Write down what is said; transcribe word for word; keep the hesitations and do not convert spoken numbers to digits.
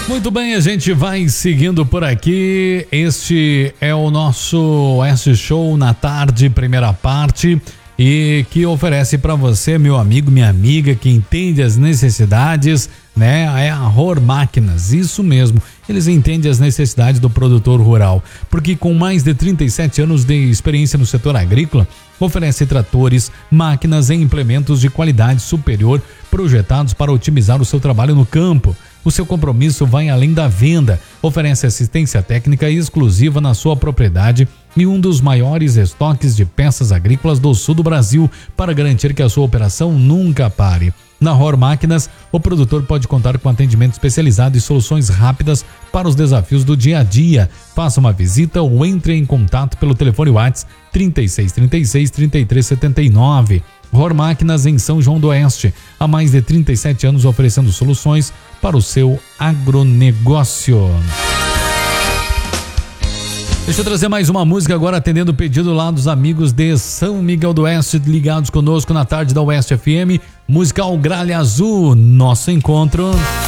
Muito bem, a gente vai seguindo por aqui. Este é o nosso Oeste Show na tarde, primeira parte, e que oferece para você, meu amigo, minha amiga, que entende as necessidades, né? É a Rohr Máquinas, isso mesmo. Eles entendem as necessidades do produtor rural, porque com mais de trinta e sete anos de experiência no setor agrícola, oferece tratores, máquinas e implementos de qualidade superior projetados para otimizar o seu trabalho no campo. O seu compromisso vai além da venda, oferece assistência técnica exclusiva na sua propriedade e um dos maiores estoques de peças agrícolas do sul do Brasil para garantir que a sua operação nunca pare. Na Rohr Máquinas, o produtor pode contar com atendimento especializado e soluções rápidas para os desafios do dia a dia. Faça uma visita ou entre em contato pelo telefone WhatsApp trinta e seis, trinta e seis, trinta e três setenta e nove. Rohr Máquinas em São João do Oeste, há mais de trinta e sete anos oferecendo soluções para o seu agronegócio. Deixa eu trazer mais uma música agora, atendendo o pedido lá dos amigos de São Miguel do Oeste, ligados conosco na tarde da Oeste F M. Musical Gralha Azul, nosso encontro.